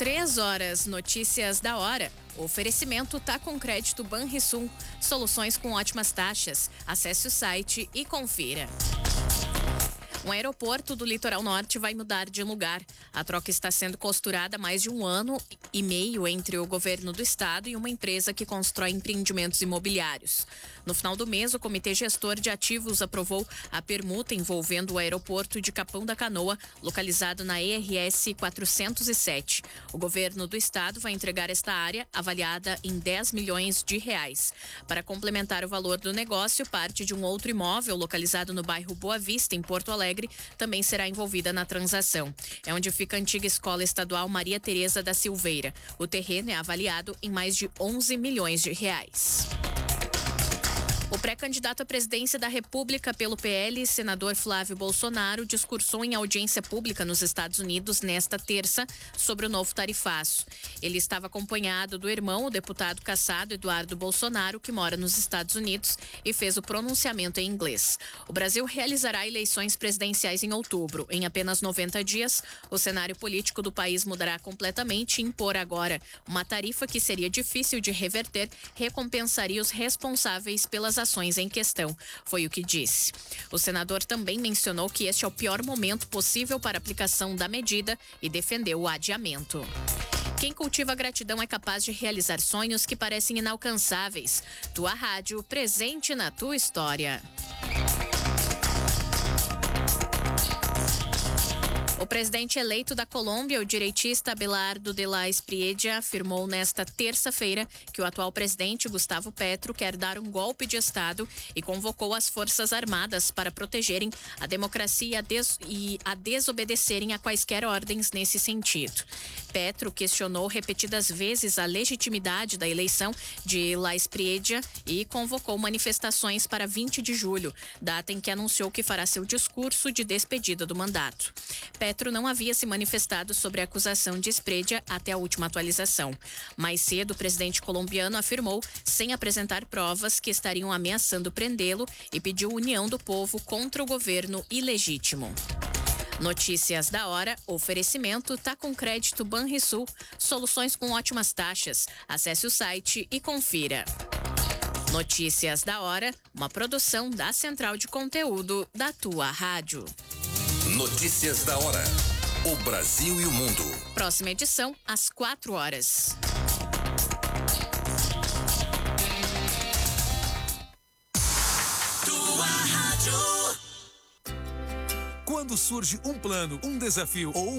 3 horas, notícias da hora. Oferecimento tá com crédito Banrisul. Soluções com ótimas taxas. Acesse o site e confira. Um aeroporto do litoral norte vai mudar de lugar. A troca está sendo costurada há mais de 1 ano e meio entre o governo do estado e uma empresa que constrói empreendimentos imobiliários. No final do mês, o Comitê Gestor de Ativos aprovou a permuta envolvendo o aeroporto de Capão da Canoa, localizado na ERS 407. O governo do estado vai entregar esta área, avaliada em 10 milhões de reais. Para complementar o valor do negócio, parte de um outro imóvel localizado no bairro Boa Vista, em Porto Alegre, também será envolvida na transação. É onde fica a antiga Escola Estadual Maria Tereza da Silveira. O terreno é avaliado em mais de 11 milhões de reais. O pré-candidato à presidência da República pelo PL, senador Flávio Bolsonaro, discursou em audiência pública nos Estados Unidos nesta terça sobre o novo tarifaço. Ele estava acompanhado do irmão, o deputado cassado Eduardo Bolsonaro, que mora nos Estados Unidos, e fez o pronunciamento em inglês. O Brasil realizará eleições presidenciais em outubro. Em apenas 90 dias, o cenário político do país mudará completamente e impor agora uma tarifa que seria difícil de reverter, recompensaria os responsáveis pelas ações em questão, foi o que disse. O senador também mencionou que este é o pior momento possível para a aplicação da medida e defendeu o adiamento. Quem cultiva gratidão é capaz de realizar sonhos que parecem inalcançáveis. Tua rádio, presente na tua história. O presidente eleito da Colômbia, o direitista Abelardo de la Espriella, afirmou nesta terça-feira que o atual presidente Gustavo Petro quer dar um golpe de Estado e convocou as Forças Armadas para protegerem a democracia e a desobedecerem a quaisquer ordens nesse sentido. Petro questionou repetidas vezes a legitimidade da eleição de la Espriella e convocou manifestações para 20 de julho, data em que anunciou que fará seu discurso de despedida do mandato. Petro não havia se manifestado sobre a acusação de Espriella até a última atualização. Mais cedo, o presidente colombiano afirmou, sem apresentar provas, que estariam ameaçando prendê-lo e pediu união do povo contra o governo ilegítimo. Notícias da hora, oferecimento tá com crédito Banrisul, soluções com ótimas taxas. Acesse o site e confira. Notícias da hora, uma produção da Central de Conteúdo da tua rádio. Notícias da hora. O Brasil e o mundo. Próxima edição, às 4 horas. Tua rádio. Quando surge um plano, um desafio ou uma